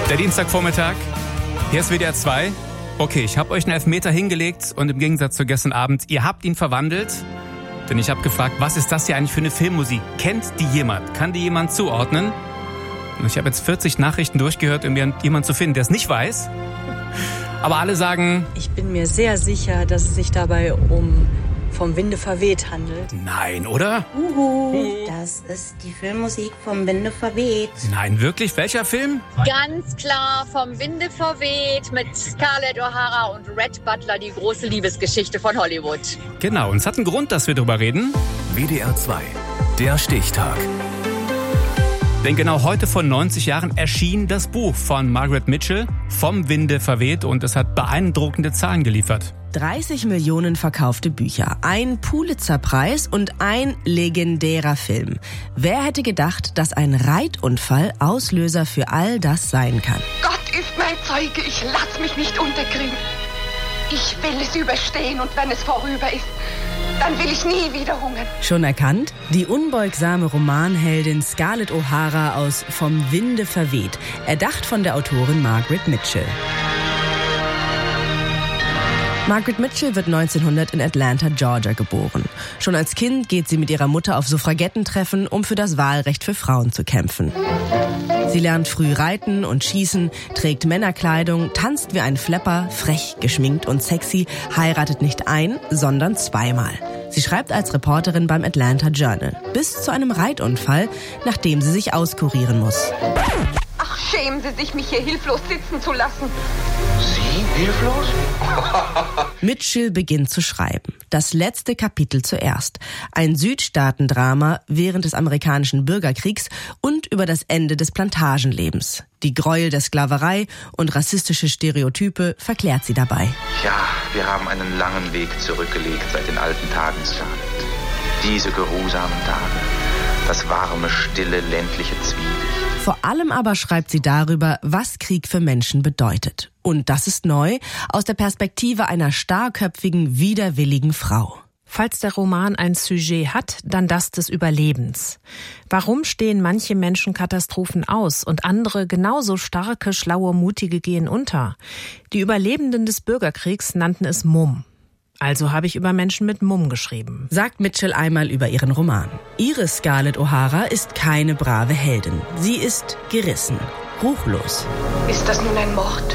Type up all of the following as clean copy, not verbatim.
Der Dienstagvormittag, hier ist WDR 2. Okay, ich habe euch einen Elfmeter hingelegt und im Gegensatz zu gestern Abend, ihr habt ihn verwandelt. Denn ich habe gefragt, was ist das hier eigentlich für eine Filmmusik? Kennt die jemand? Kann die jemand zuordnen? Und ich habe jetzt 40 Nachrichten durchgehört, um jemanden zu finden, der es nicht weiß. Aber alle sagen... Ich bin mir sehr sicher, dass es sich dabei um Vom Winde verweht handelt. Nein, oder? Das ist die Filmmusik Vom Winde verweht. Nein, wirklich? Welcher Film? Ganz klar, Vom Winde verweht mit Scarlett O'Hara und Red Butler, die große Liebesgeschichte von Hollywood. Genau, und es hat einen Grund, dass wir darüber reden. WDR 2, der Stichtag. Denn genau heute vor 90 Jahren erschien das Buch von Margaret Mitchell, Vom Winde verweht, und es hat beeindruckende Zahlen geliefert. 30 Millionen verkaufte Bücher, ein Pulitzer-Preis und ein legendärer Film. Wer hätte gedacht, dass ein Reitunfall Auslöser für all das sein kann? Gott ist mein Zeuge, ich lass mich nicht unterkriegen. Ich will es überstehen und wenn es vorüber ist, dann will ich nie wieder hungern. Schon erkannt? Die unbeugsame Romanheldin Scarlett O'Hara aus Vom Winde verweht, erdacht von der Autorin Margaret Mitchell. Margaret Mitchell wird 1900 in Atlanta, Georgia geboren. Schon als Kind geht sie mit ihrer Mutter auf Suffragettentreffen, um für das Wahlrecht für Frauen zu kämpfen. Sie lernt früh reiten und schießen, trägt Männerkleidung, tanzt wie ein Flapper, frech, geschminkt und sexy, heiratet nicht ein, sondern zweimal. Sie schreibt als Reporterin beim Atlanta Journal, bis zu einem Reitunfall, nachdem sie sich auskurieren muss. Ach, schämen Sie sich, mich hier hilflos sitzen zu lassen. Sie hilflos? Mitchell beginnt zu schreiben. Das letzte Kapitel zuerst. Ein Südstaatendrama während des amerikanischen Bürgerkriegs und über das Ende des Plantagenlebens. Die Gräuel der Sklaverei und rassistische Stereotype verklärt sie dabei. Ja, wir haben einen langen Weg zurückgelegt seit den alten Tagen, Scarlett. Diese geruhsamen Tage. Das warme, stille, ländliche Zwielicht. Vor allem aber schreibt sie darüber, was Krieg für Menschen bedeutet. Und das ist neu, aus der Perspektive einer starrköpfigen, widerwilligen Frau. Falls der Roman ein Sujet hat, dann das des Überlebens. Warum stehen manche Menschen Katastrophen aus und andere genauso starke, schlaue, mutige gehen unter? Die Überlebenden des Bürgerkriegs nannten es Mumm. Also habe ich über Menschen mit Mumm geschrieben, sagt Mitchell einmal über ihren Roman. Ihre Scarlett O'Hara ist keine brave Heldin. Sie ist gerissen, ruchlos. Ist das nun ein Mord?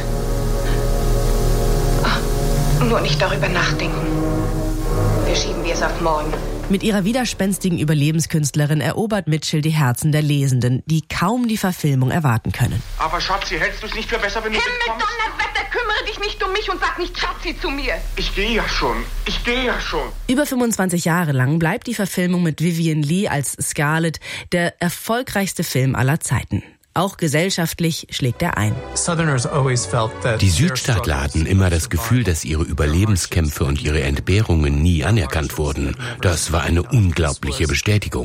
Nur nicht darüber nachdenken. Verschieben wir es auf morgen. Mit ihrer widerspenstigen Überlebenskünstlerin erobert Mitchell die Herzen der Lesenden, die kaum die Verfilmung erwarten können. Aber Schatzi, hältst du es nicht für besser, wenn du mitkommst? Himmel, Donnerwetter, kümmere dich nicht um mich und sag nicht Schatzi zu mir. Ich gehe ja schon. Über 25 Jahre lang bleibt die Verfilmung mit Vivien Leigh als Scarlett der erfolgreichste Film aller Zeiten. Auch gesellschaftlich schlägt er ein. Die Südstaatler hatten immer das Gefühl, dass ihre Überlebenskämpfe und ihre Entbehrungen nie anerkannt wurden. Das war eine unglaubliche Bestätigung.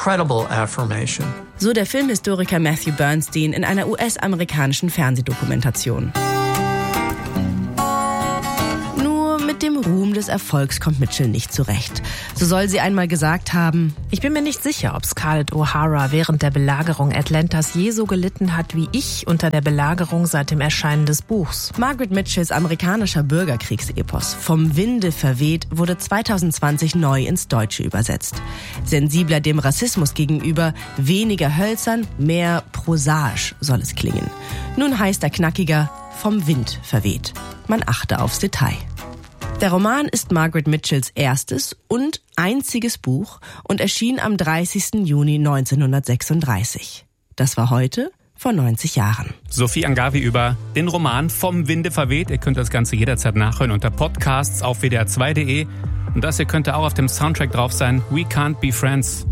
So der Filmhistoriker Matthew Bernstein in einer US-amerikanischen Fernsehdokumentation. Mit dem Ruhm des Erfolgs kommt Mitchell nicht zurecht. So soll sie einmal gesagt haben: Ich bin mir nicht sicher, ob Scarlett O'Hara während der Belagerung Atlantas je so gelitten hat wie ich unter der Belagerung seit dem Erscheinen des Buchs. Margaret Mitchells amerikanischer Bürgerkriegsepos Vom Winde verweht wurde 2020 neu ins Deutsche übersetzt. Sensibler dem Rassismus gegenüber, weniger hölzern, mehr prosaisch soll es klingen. Nun heißt er knackiger Vom Wind verweht. Man achte aufs Detail. Der Roman ist Margaret Mitchells erstes und einziges Buch und erschien am 30. Juni 1936. Das war heute vor 90 Jahren. Sophie Angavi über den Roman Vom Winde verweht. Ihr könnt das Ganze jederzeit nachhören unter Podcasts auf wdr2.de. Und das hier könnte auch auf dem Soundtrack drauf sein, We Can't Be Friends.